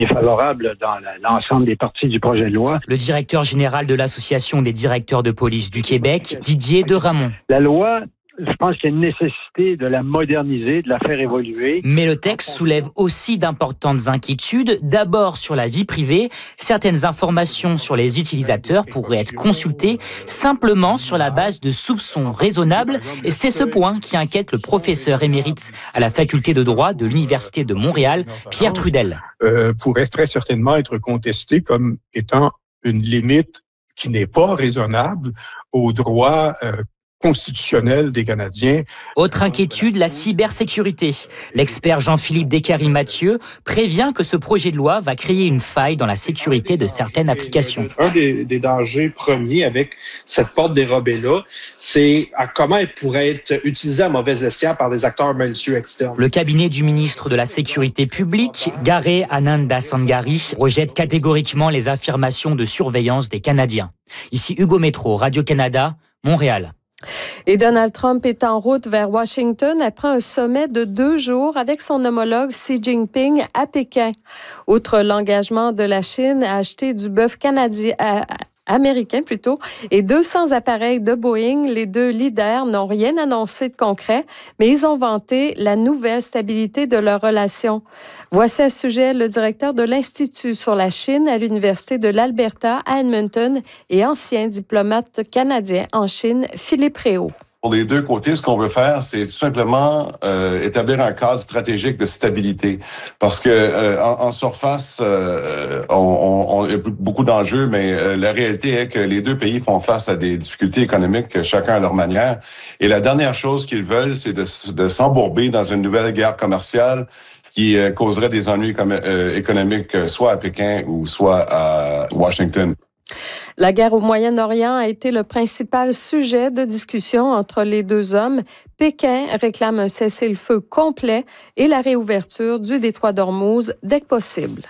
est favorable dans l'ensemble des parties du projet de loi. Le directeur général de l'Association des directeurs de police du Québec, Didier Deramont. La loi, je pense qu'il y a une nécessité de la moderniser, de la faire évoluer. Mais le texte soulève aussi d'importantes inquiétudes. D'abord sur la vie privée. Certaines informations sur les utilisateurs pourraient être consultées simplement sur la base de soupçons raisonnables. Et c'est ce point qui inquiète le professeur émérite à la faculté de droit de l'Université de Montréal, Pierre Trudel. Pourrait très certainement être contesté comme étant une limite qui n'est pas raisonnable aux droits constitutionnel des Canadiens. Autre inquiétude, la cybersécurité. L'expert Jean-Philippe Descaries-Mathieu prévient que ce projet de loi va créer une faille dans la sécurité de certaines applications. Un des dangers premiers avec cette porte dérobée-là, c'est à comment elle pourrait être utilisée à mauvais escient par des acteurs malicieux externes. Le cabinet du ministre de la Sécurité publique, Garé Ananda Sangari, rejette catégoriquement les affirmations de surveillance des Canadiens. Ici Hugo Métro, Radio-Canada, Montréal. Et Donald Trump est en route vers Washington après un sommet de 2 jours avec son homologue Xi Jinping à Pékin. Outre l'engagement de la Chine à acheter du bœuf américain et 200 appareils de Boeing, les deux leaders n'ont rien annoncé de concret, mais ils ont vanté la nouvelle stabilité de leur relation. Voici à ce sujet le directeur de l'Institut sur la Chine à l'Université de l'Alberta à Edmonton et ancien diplomate canadien en Chine, Philippe Réau. Pour les deux côtés, ce qu'on veut faire, c'est tout simplement établir un cadre stratégique de stabilité. Parce que en surface, on y a beaucoup d'enjeux, mais la réalité est que les deux pays font face à des difficultés économiques, chacun à leur manière. Et la dernière chose qu'ils veulent, c'est de s'embourber dans une nouvelle guerre commerciale qui causerait des ennuis économiques soit à Pékin ou soit à Washington. La guerre au Moyen-Orient a été le principal sujet de discussion entre les deux hommes. Pékin réclame un cessez-le-feu complet et la réouverture du détroit d'Ormuz dès que possible.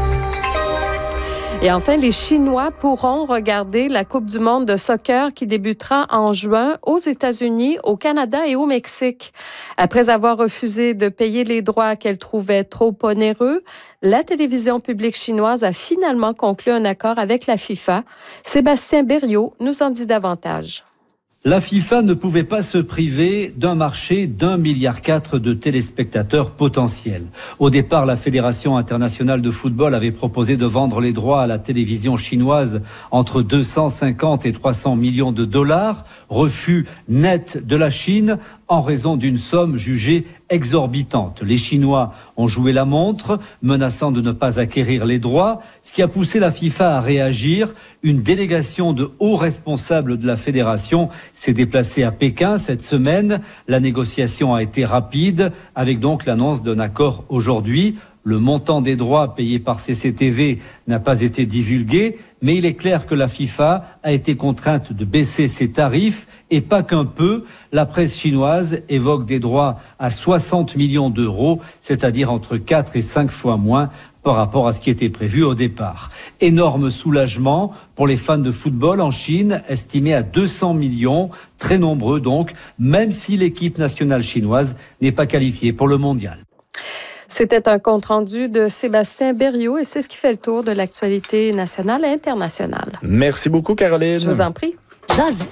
Et enfin, les Chinois pourront regarder la Coupe du monde de soccer qui débutera en juin aux États-Unis, au Canada et au Mexique. Après avoir refusé de payer les droits qu'elle trouvait trop onéreux, la télévision publique chinoise a finalement conclu un accord avec la FIFA. Sébastien Berriot nous en dit davantage. La FIFA ne pouvait pas se priver d'un marché d'1,4 milliard de téléspectateurs potentiels. Au départ, la Fédération internationale de football avait proposé de vendre les droits à la télévision chinoise entre 250 et 300 millions de dollars. Refus net de la Chine en raison d'une somme jugée exorbitante. Les Chinois ont joué la montre, menaçant de ne pas acquérir les droits, ce qui a poussé la FIFA à réagir. Une délégation de hauts responsables de la fédération s'est déplacée à Pékin cette semaine. La négociation a été rapide, avec donc l'annonce d'un accord aujourd'hui. Le montant des droits payés par CCTV n'a pas été divulgué, mais il est clair que la FIFA a été contrainte de baisser ses tarifs, et pas qu'un peu. La presse chinoise évoque des droits à 60 millions d'euros, c'est-à-dire entre 4 et 5 fois moins par rapport à ce qui était prévu au départ. Énorme soulagement pour les fans de football en Chine, estimé à 200 millions, très nombreux donc, même si l'équipe nationale chinoise n'est pas qualifiée pour le mondial. C'était un compte-rendu de Sébastien Berriot et c'est ce qui fait le tour de l'actualité nationale et internationale. Merci beaucoup, Caroline. Je vous en prie. Jazz.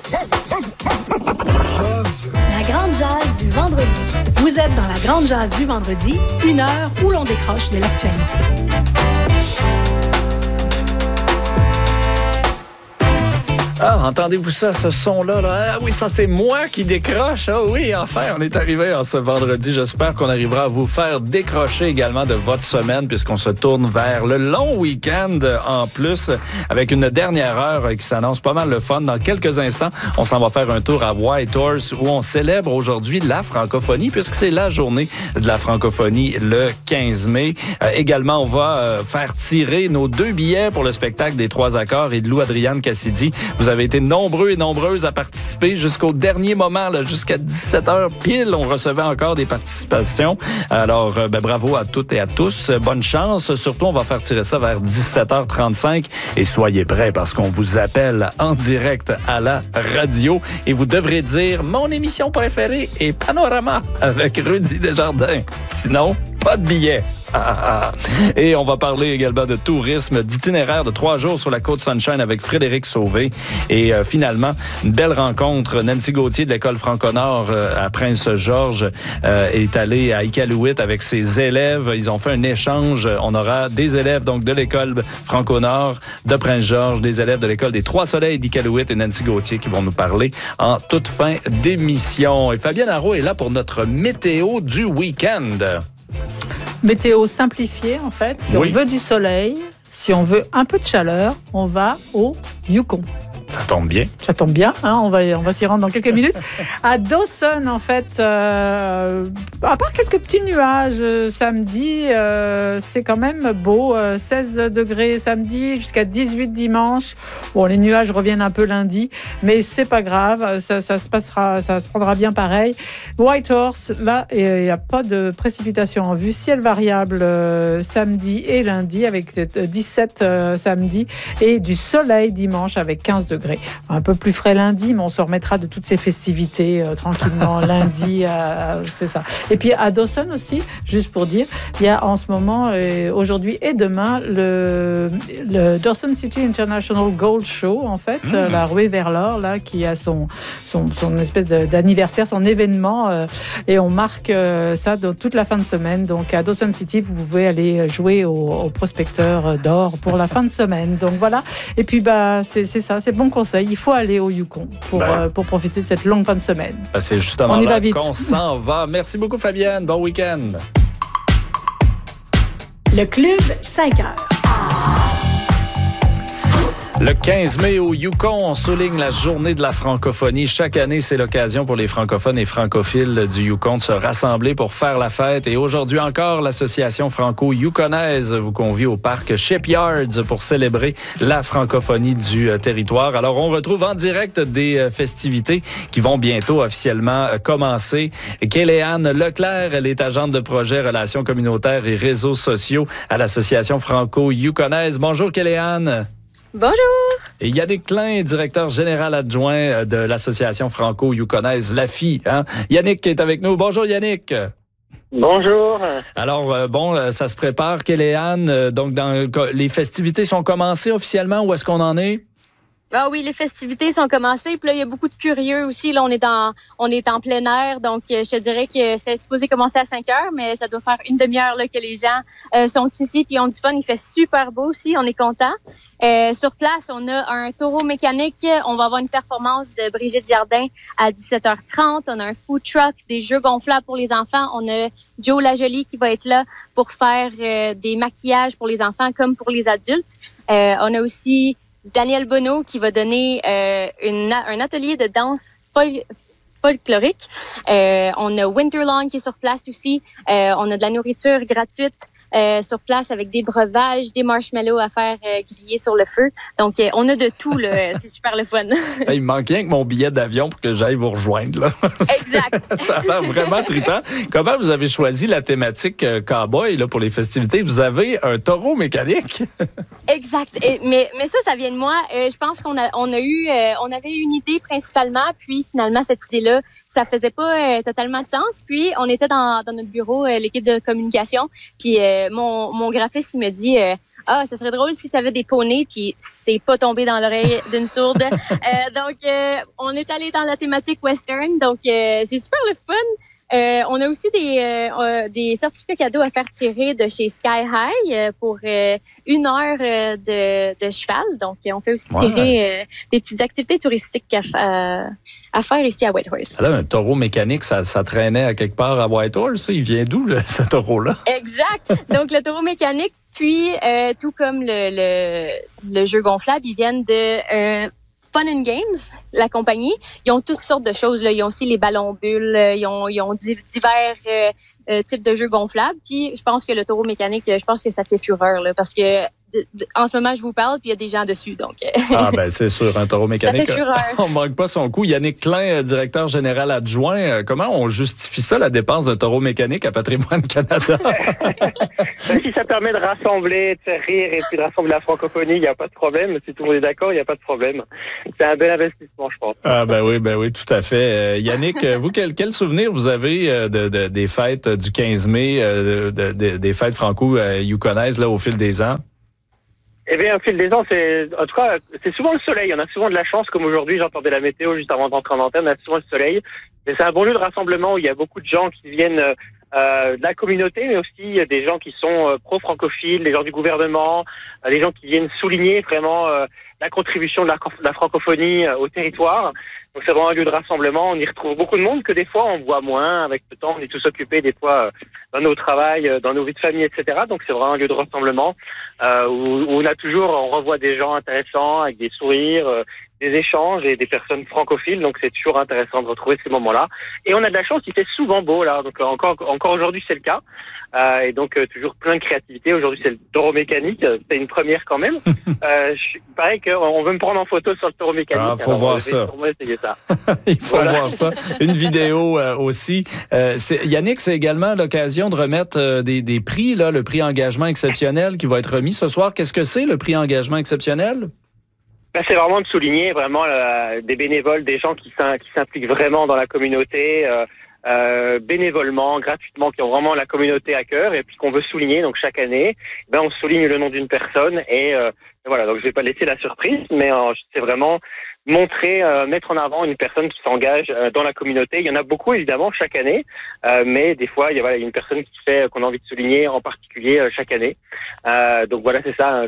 La grande jazz du vendredi. Vous êtes dans la grande jazz du vendredi, une heure où l'on décroche de l'actualité. Ah, entendez-vous ça, ce son-là? Là? Ah oui, ça, c'est moi qui décroche. Ah oui, enfin, on est arrivé en ce vendredi. J'espère qu'on arrivera à vous faire décrocher également de votre semaine puisqu'on se tourne vers le long week-end en plus avec une dernière heure qui s'annonce pas mal le fun. Dans quelques instants, on s'en va faire un tour à Whitehorse où on célèbre aujourd'hui la francophonie puisque c'est la journée de la francophonie le 15 mai. Également, on va faire tirer nos 2 billets pour le spectacle des 3 accords et de Lou-Adrienne Cassidy. Vous avez été nombreux et nombreuses à participer jusqu'au dernier moment, là, jusqu'à 17h pile. On recevait encore des participations. Alors, bravo à toutes et à tous. Bonne chance. Surtout, on va faire tirer ça vers 17h35. Et soyez prêts parce qu'on vous appelle en direct à la radio. Et vous devrez dire « Mon émission préférée est Panorama avec Rudy Desjardins ». Sinon, pas de billets. Et on va parler également de tourisme, d'itinéraire de 3 jours sur la côte Sunshine avec Frédéric Sauvé. Et finalement, une belle rencontre. Nancy Gauthier de l'école Franco-Nord à Prince-Georges est allée à Iqaluit avec ses élèves. Ils ont fait un échange. On aura des élèves donc de l'école Franco-Nord de Prince-Georges, des élèves de l'école des Trois-Soleils d'Iqaluit et Nancy Gauthier qui vont nous parler en toute fin d'émission. Et Fabienne Arrault est là pour notre météo du week-end. Météo simplifiée, en fait. Si on veut du soleil, si on veut un peu de chaleur, on va au Yukon. Ça tombe bien. Ça tombe bien, hein, on va s'y rendre dans quelques minutes. À Dawson, en fait, à part quelques petits nuages samedi, c'est quand même beau. 16 degrés samedi, jusqu'à 18 dimanche. Bon, les nuages reviennent un peu lundi, mais c'est pas grave, ça se prendra bien pareil. Whitehorse, là, il n'y a pas de précipitation en vue. Ciel variable samedi et lundi, avec 17 samedi, et du soleil dimanche avec 15 degrés. Un peu plus frais lundi, mais on se remettra de toutes ces festivités tranquillement lundi, c'est ça. Et puis à Dawson aussi, juste pour dire, il y a en ce moment, aujourd'hui et demain, le Dawson City International Gold Show, en fait, la ruée vers l'or, là, qui a son espèce d'anniversaire, son événement, et on marque ça dans toute la fin de semaine. Donc à Dawson City, vous pouvez aller jouer au prospecteur d'or pour la fin de semaine. Donc voilà. Et puis c'est ça, c'est bon conseil. Il faut aller au Yukon pour profiter de cette longue fin de semaine. C'est justement là qu'on s'en va. Merci beaucoup, Fabienne. Bon week-end. Le Club 5 heures. Le 15 mai au Yukon, on souligne la journée de la francophonie. Chaque année, c'est l'occasion pour les francophones et francophiles du Yukon de se rassembler pour faire la fête. Et aujourd'hui encore, l'association franco-yukonaise vous convie au parc Shipyards pour célébrer la francophonie du territoire. Alors, on retrouve en direct des festivités qui vont bientôt officiellement commencer. Kéléanne Leclerc, elle est agente de projet relations communautaires et réseaux sociaux à l'association franco-yukonaise. Bonjour, Kéléanne. Bonjour. Et Yannick Klein, directeur général adjoint de l'association franco-yukonaise LAFI. Hein? Yannick est avec nous. Bonjour Yannick. Bonjour. Alors, ça se prépare, Kéléanne. Donc, les festivités sont commencées officiellement. Où est-ce qu'on en est? Ah oui, les festivités sont commencées. Puis là, il y a beaucoup de curieux aussi. Là, on est en plein air. Donc, je te dirais que c'était supposé commencer à 5 heures, mais ça doit faire une demi-heure là, que les gens sont ici puis ont du fun. Il fait super beau aussi. On est contents. Sur place, on a un taureau mécanique. On va avoir une performance de Brigitte Jardin à 17h30. On a un food truck, des jeux gonflables pour les enfants. On a Joe Lajolie qui va être là pour faire des maquillages pour les enfants comme pour les adultes. On a aussi Daniel Bonneau qui va donner un atelier de danse folklorique. On a Winterlong qui est sur place aussi. On a de la nourriture gratuite sur place avec des breuvages, des marshmallows à faire griller sur le feu. Donc, on a de tout. Là. C'est super le fun. Il me manque rien que mon billet d'avion pour que j'aille vous rejoindre. Là. Exact. Ça a l'air vraiment trippant. Comment vous avez choisi la thématique cowboy là, pour les festivités? Vous avez un taureau mécanique? Exact. Mais ça vient de moi. Je pense qu'on avait eu une idée principalement, puis finalement, cette idée-là, ça faisait pas totalement de sens. Puis, on était dans notre bureau, l'équipe de communication, puis mon graphiste, il me dit ça serait drôle si tu avais des poneys, puis c'est pas tombé dans l'oreille d'une sourde. Donc, on est allé dans la thématique western, donc c'est super le fun. On a aussi des certificats cadeaux à faire tirer de chez Sky High pour 1 heure de cheval. Donc, on fait aussi tirer des petites activités touristiques à faire ici à Whitehorse. Là, un taureau mécanique, ça traînait à quelque part à Whitehorse. Il vient d'où, ce taureau-là? Exact. Donc, le taureau mécanique, puis tout comme le jeu gonflable, ils viennent de Fun and Games, la compagnie. Ils ont toutes sortes de choses. Là. Ils ont aussi les ballons bulles. Ils ont divers types de jeux gonflables. Puis, je pense que le taureau mécanique, je pense que ça fait fureur. Là, parce que en ce moment, je vous parle, puis il y a des gens dessus. Donc, ah, ben c'est sûr, un taureau mécanique. Ça fait fureur. On ne manque pas son coup. Yannick Klein, directeur général adjoint. Comment on justifie ça, la dépense d'un taureau mécanique à Patrimoine Canada? Si ça permet de rassembler, de faire rire et puis de rassembler la francophonie, il n'y a pas de problème. Si tout le monde est d'accord, il n'y a pas de problème. C'est un bel investissement, je pense. Ah, ben oui, tout à fait. Yannick, vous, quel souvenir vous avez des fêtes du 15 mai, des fêtes franco-yukonaises là, au fil des ans? Eh bien, au fil des ans, c'est souvent le soleil. On a souvent de la chance, comme aujourd'hui, j'entendais la météo juste avant d'entrer en antenne, on a souvent le soleil. Mais c'est un bon lieu de rassemblement où il y a beaucoup de gens qui viennent de la communauté, mais aussi des gens qui sont pro-francophiles, des gens du gouvernement, des gens qui viennent souligner vraiment la contribution de la francophonie au territoire. Donc c'est vraiment un lieu de rassemblement. On y retrouve beaucoup de monde que des fois on voit moins. Avec le temps, on est tous occupés des fois dans nos travails, dans nos vies de famille, etc. Donc c'est vraiment un lieu de rassemblement où on revoit des gens intéressants avec des sourires, des échanges et des personnes francophiles. Donc c'est toujours intéressant de retrouver ces moments-là. Et on a de la chance, il fait souvent beau là. Donc encore aujourd'hui c'est le cas. Et donc toujours plein de créativité. Aujourd'hui c'est le taureau mécanique. C'est une première quand même. Il paraît qu'on veut me prendre en photo sur le taureau mécanique. Ah, faut voir ça. Il faut voir ça. Une vidéo aussi. Yannick, c'est également l'occasion de remettre des prix, là, le prix engagement exceptionnel qui va être remis ce soir. Qu'est-ce que c'est, le prix engagement exceptionnel? C'est vraiment de souligner vraiment des bénévoles, des gens qui s'impliquent vraiment dans la communauté, bénévolement, gratuitement, qui ont vraiment la communauté à cœur et puis qu'on veut souligner. Donc chaque année, on souligne le nom d'une personne et voilà. Donc je vais pas laisser la surprise, mais c'est vraiment montrer, mettre en avant une personne qui s'engage dans la communauté. Il y en a beaucoup évidemment chaque année, mais des fois il y a une personne qu'on a envie de souligner en particulier chaque année. Donc voilà, c'est ça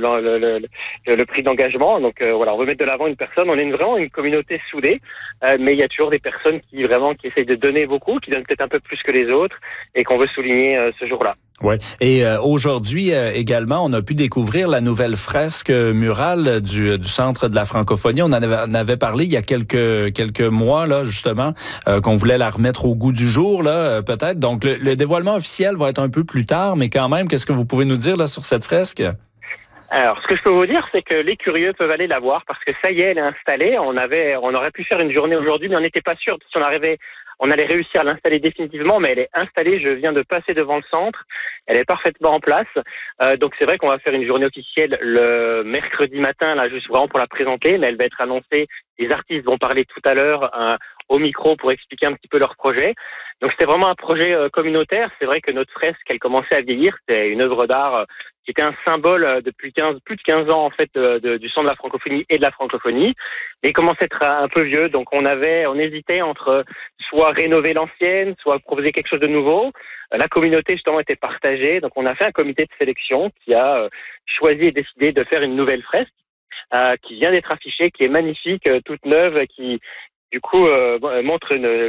le prix d'engagement. Donc on veut mettre de l'avant une personne. On est vraiment une communauté soudée, mais il y a toujours des personnes qui essayent de donner beaucoup, qui donnent peut-être un peu plus que les autres et qu'on veut souligner ce jour-là. Oui. Et aujourd'hui également, on a pu découvrir la nouvelle fresque murale du Centre de la francophonie. On en avait parlé il y a quelques mois, là, justement, qu'on voulait la remettre au goût du jour, là, peut-être. Donc, le dévoilement officiel va être un peu plus tard, mais quand même, qu'est-ce que vous pouvez nous dire là sur cette fresque? Alors, ce que je peux vous dire, c'est que les curieux peuvent aller la voir parce que ça y est, elle est installée. On aurait pu faire une journée aujourd'hui, mais on n'était pas sûr si on allait réussir à l'installer définitivement, mais elle est installée. Je viens de passer devant le centre. Elle est parfaitement en place. Donc c'est vrai qu'on va faire une journée officielle le mercredi matin, là, juste vraiment pour la présenter, mais elle va être annoncée. Les artistes vont parler tout à l'heure au micro pour expliquer un petit peu leur projet. Donc c'était vraiment un projet communautaire. C'est vrai que notre fresque, elle commençait à vieillir. C'est une œuvre d'art qui était un symbole depuis plus de 15 ans en fait du Centre de la francophonie et de la francophonie. Mais il commençait à être un peu vieux, donc on hésitait entre soit rénover l'ancienne, soit proposer quelque chose de nouveau. La communauté justement était partagée, donc on a fait un comité de sélection qui a choisi et décidé de faire une nouvelle fresque qui vient d'être affichée, qui est magnifique, toute neuve, qui du coup montre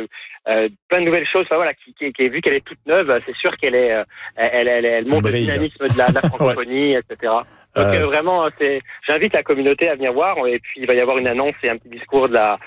plein de nouvelles choses. Enfin voilà, qui vu qu'elle est toute neuve, c'est sûr qu'elle elle montre le dynamisme de la francophonie, ouais. Etc. Donc vraiment, j'invite la communauté à venir voir. Et puis il va y avoir une annonce et un petit discours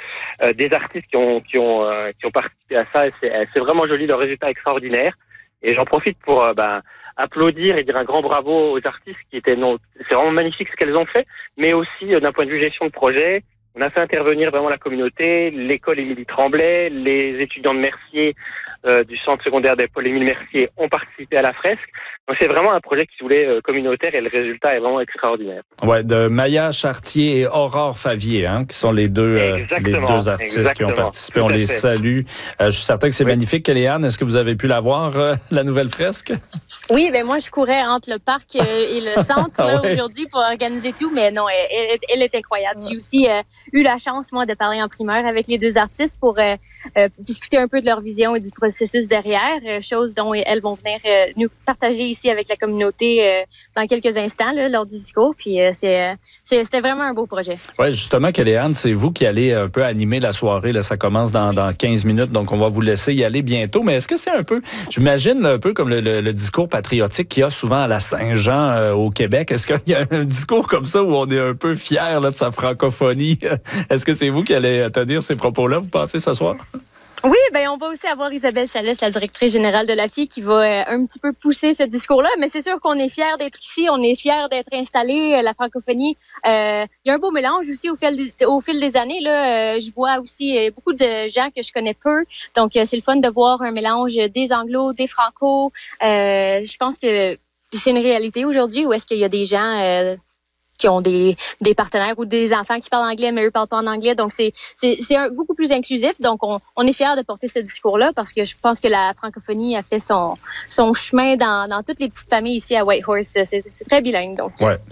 des artistes qui ont participé à ça. Et c'est vraiment joli, le résultat est extraordinaire. Et j'en profite pour applaudir et dire un grand bravo aux artistes c'est vraiment magnifique ce qu'elles ont fait, mais aussi d'un point de vue gestion de projet. On a fait intervenir vraiment la communauté, l'école Émilie Tremblay, les étudiants de Mercier du centre secondaire des Paul-Émile Mercier ont participé à la fresque. Donc c'est vraiment un projet qui se voulait communautaire et le résultat est vraiment extraordinaire. Ouais, de Maya Chartier et Aurore Favier, qui sont les deux artistes qui ont participé. On les salue. Je suis certain que c'est magnifique. Kéléane, est-ce que vous avez pu la voir, la nouvelle fresque? Oui, moi je courais entre le parc et le centre aujourd'hui pour organiser tout, mais non, elle est incroyable. J'ai aussi eu la chance, moi, de parler en primeur avec les deux artistes pour discuter un peu de leur vision et du processus derrière, chose dont elles vont venir nous partager ici avec la communauté dans quelques instants, là, lors du discours. Puis c'était vraiment un beau projet. Oui, justement, Kéléane, c'est vous qui allez un peu animer la soirée. Là, ça commence dans 15 minutes, donc on va vous laisser y aller bientôt. Mais est-ce que c'est un peu, j'imagine, un peu comme le discours patriotique qu'il y a souvent à la Saint-Jean au Québec? Est-ce qu'il y a un discours comme ça où on est un peu fier là, de sa francophonie? Est-ce que c'est vous qui allez tenir ces propos-là, vous pensez, ce soir? Oui, ben on va aussi avoir Isabelle Salès, la directrice générale de l'AFI, qui va un petit peu pousser ce discours-là. Mais c'est sûr qu'on est fiers d'être ici, on est fiers d'être installés. La francophonie, il y a un beau mélange aussi au fil des années. Là, je vois aussi beaucoup de gens que je connais peu. Donc, c'est le fun de voir un mélange des anglos, des franco. Je pense que c'est une réalité aujourd'hui où est-ce qu'il y a des gens qui ont des partenaires ou des enfants qui parlent anglais, mais eux parlent pas en anglais. Donc, c'est beaucoup plus inclusif. Donc, on est fiers de porter ce discours-là parce que je pense que la francophonie a fait son chemin dans toutes les petites familles ici à Whitehorse. C'est très bilingue. Donc. Ouais,